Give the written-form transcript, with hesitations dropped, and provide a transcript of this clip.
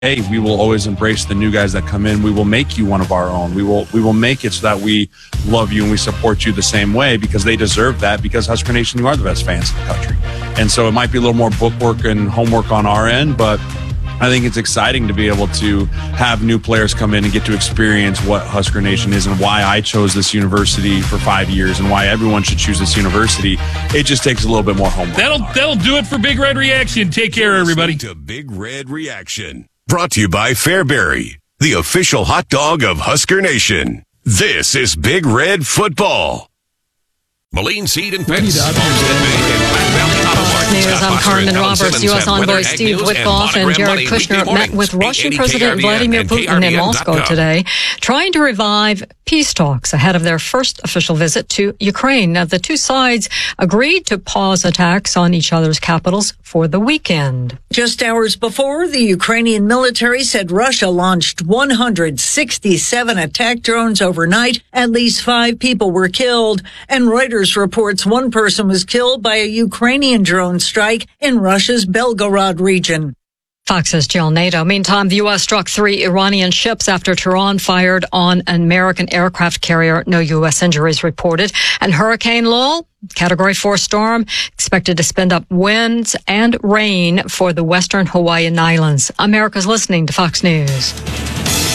hey, we will always embrace the new guys that come in. We will make you one of our own. We will make it so that we love you and we support you the same way, because they deserve that, because Husker Nation, you are the best fans in the country. And so it might be a little more bookwork and homework on our end, but I think it's exciting to be able to have new players come in and get to experience what Husker Nation is and why I chose this university for 5 years and why everyone should choose this university. It just takes a little bit more homework. That'll do it for Big Red Reaction. Take care, everybody. To Big Red Reaction. Brought to you by Fairbury, the official hot dog of Husker Nation. This is Big Red Football. Moline Seed and Pets. News. I'm Carmen Roberts. U.S. envoy Steve Witkoff and Jared Kushner met with Russian President Vladimir Putin in Moscow today, trying to revive peace talks ahead of their first official visit to Ukraine. Now, the two sides agreed to pause attacks on each other's capitals for the weekend. Just hours before, the Ukrainian military said Russia launched 167 attack drones overnight. At least 5 people were killed, and Reuters reports one person was killed by a Ukrainian drone strike in Russia's Belgorod region. Fox's Jill Nato. Meantime, the U.S. struck 3 Iranian ships after Tehran fired on an American aircraft carrier. No U.S. injuries reported. And Hurricane Lowell, Category 4 storm, expected to spin up winds and rain for the western Hawaiian Islands. America's listening to Fox News.